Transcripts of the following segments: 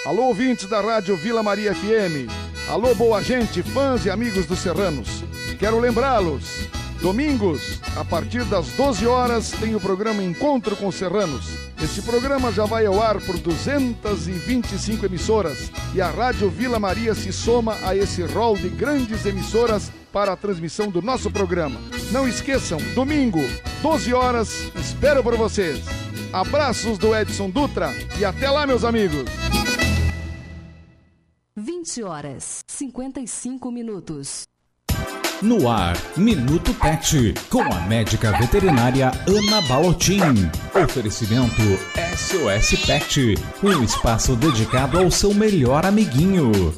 Alô, ouvintes da Rádio Vila Maria FM. Alô, boa gente, fãs e amigos dos serranos. Quero lembrá-los, domingos, a partir das 12 horas, tem o programa Encontro com Serranos. Este programa já vai ao ar por 225 emissoras e a Rádio Vila Maria se soma a esse rol de grandes emissoras para a transmissão do nosso programa. Não esqueçam, domingo, 12 horas, espero por vocês. Abraços do Edson Dutra e até lá, meus amigos. 20 horas, 55 minutos. No ar, Minuto Pet, com a médica veterinária Ana Balotin. Oferecimento SOS Pet, um espaço dedicado ao seu melhor amiguinho.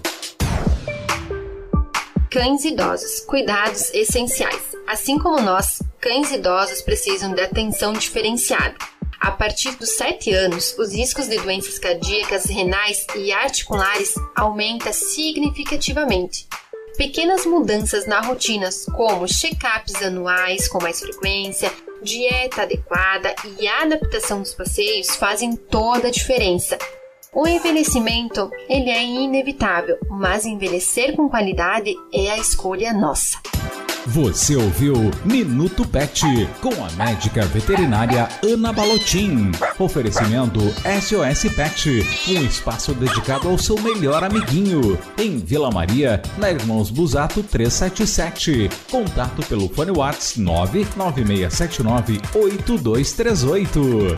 Cães idosos, cuidados essenciais. Assim como nós, cães idosos precisam de atenção diferenciada. A partir dos 7 anos, os riscos de doenças cardíacas, renais e articulares aumentam significativamente. Pequenas mudanças na rotina, como check-ups anuais com mais frequência, dieta adequada e adaptação dos passeios fazem toda a diferença. O envelhecimento, ele é inevitável, mas envelhecer com qualidade é a escolha nossa. Você ouviu Minuto Pet, com a médica veterinária Ana Balotin. Oferecimento SOS Pet, um espaço dedicado ao seu melhor amiguinho. Em Vila Maria, na Irmãos Busato 377. Contato pelo fone WhatsApp 996798238.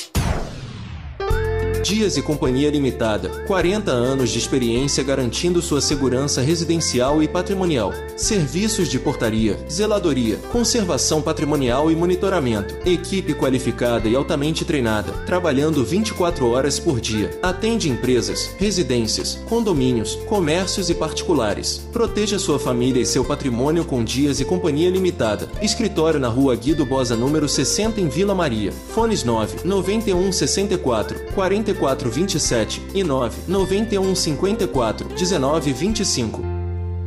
Dias e Companhia Limitada, 40 anos de experiência garantindo sua segurança residencial e patrimonial. Serviços de portaria, zeladoria, conservação patrimonial e monitoramento. Equipe qualificada e altamente treinada, trabalhando 24 horas por dia. Atende empresas, residências, condomínios, comércios e particulares. Proteja sua família e seu patrimônio com Dias e Companhia Limitada. Escritório na Rua Guido Bosa, número 60, em Vila Maria. Fones 9 91 64 44 27 e 9 91 54 19 25.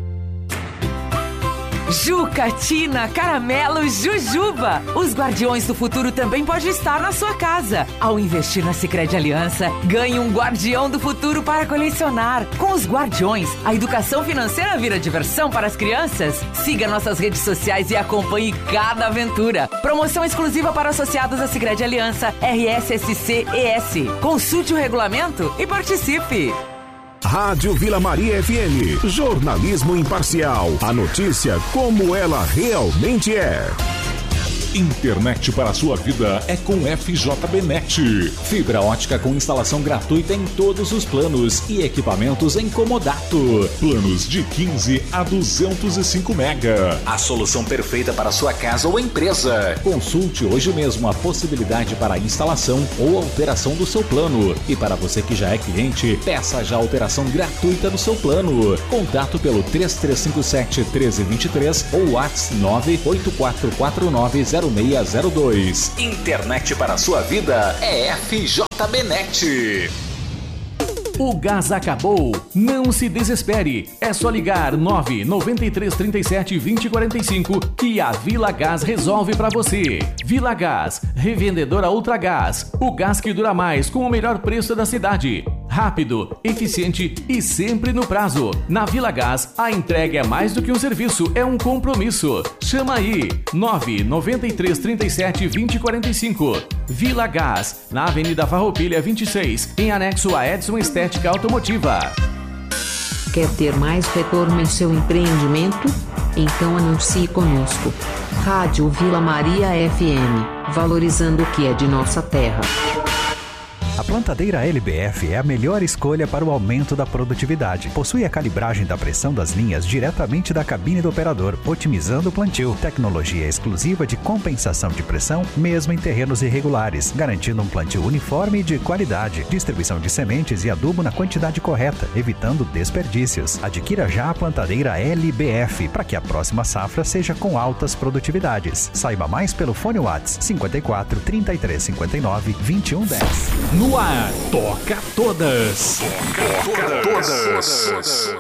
Jucatina, Caramelo, Jujuba. Os Guardiões do Futuro também pode estar na sua casa. Ao investir na Sicredi Aliança, ganhe um Guardião do Futuro para colecionar. Com os Guardiões, a educação financeira vira diversão para as crianças. Siga nossas redes sociais e acompanhe cada aventura. Promoção exclusiva para associados à Sicredi Aliança RSSC-ES. Consulte o regulamento e participe. Rádio Vila Maria FM, jornalismo imparcial, a notícia como ela realmente é. Internet para a sua vida é com FJBnet. Fibra ótica com instalação gratuita em todos os planos e equipamentos em comodato. Planos de 15 a 205 mega. A solução perfeita para a sua casa ou empresa. Consulte hoje mesmo a possibilidade para a instalação ou alteração do seu plano. E para você que já é cliente, peça já a alteração gratuita do seu plano. Contato pelo 3357-1323 ou WhatsApp 984490602. Internet para a sua vida é FJBnet. O gás acabou? Não se desespere. É só ligar 99337-2045 que a Vila Gás resolve para você. Vila Gás, revendedora Ultragás. O gás que dura mais com o melhor preço da cidade. Rápido, eficiente e sempre no prazo. Na Vila Gás, a entrega é mais do que um serviço, é um compromisso. Chama aí, 99337-2045. Vila Gás, na Avenida Farroupilha 26, em anexo a Edson Estética Automotiva. Quer ter mais retorno em seu empreendimento? Então anuncie conosco. Rádio Vila Maria FM, valorizando o que é de nossa terra. A plantadeira LBF é a melhor escolha para o aumento da produtividade. Possui a calibragem da pressão das linhas diretamente da cabine do operador, otimizando o plantio. Tecnologia exclusiva de compensação de pressão, mesmo em terrenos irregulares, garantindo um plantio uniforme e de qualidade. Distribuição de sementes e adubo na quantidade correta, evitando desperdícios. Adquira já a plantadeira LBF, para que a próxima safra seja com altas produtividades. Saiba mais pelo fone WhatsApp 54 33 59 21 10. No ar, toca todas. Toca todas.